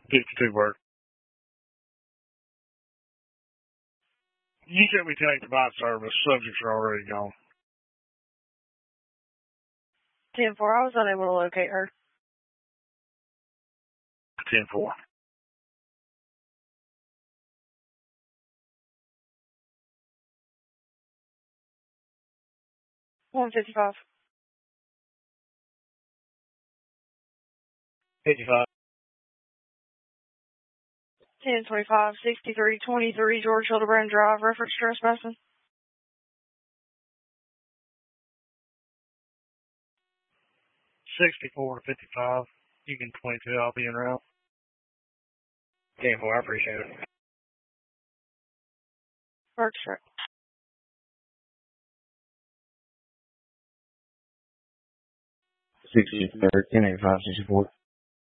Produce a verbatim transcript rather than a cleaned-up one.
fifty-two work. You should be taking by service. Subjects are already gone. ten four, I was unable to locate her. ten four. one fifty-five. fifty-five. ten twenty-five, sixty-three twenty-three George Hildebrand Drive, reference trespassing. sixty-four to fifty-five. You can twenty-two. I'll be en route. ten four, I appreciate it. Works right. sixty-third, ten eighty-five, sixty-four.